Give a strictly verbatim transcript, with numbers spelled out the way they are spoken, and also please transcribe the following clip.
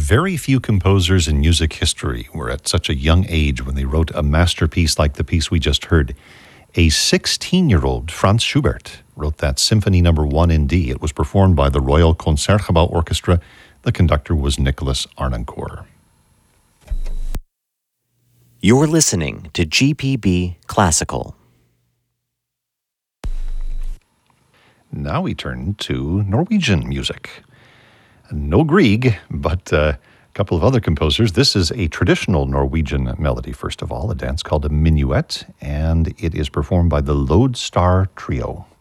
Very few composers in music history were at such a young age when they wrote a masterpiece like the piece we just heard. A sixteen-year-old Franz Schubert wrote that Symphony Number One in D. It was performed by the Royal Concertgebouw Orchestra. The conductor was Nicholas Arnoncourt. You're listening to G P B Classical. Now we turn to Norwegian music. No Grieg, but uh, a couple of other composers. This is a traditional Norwegian melody, first of all, a dance called a minuet, and it is performed by the Lodestar Trio.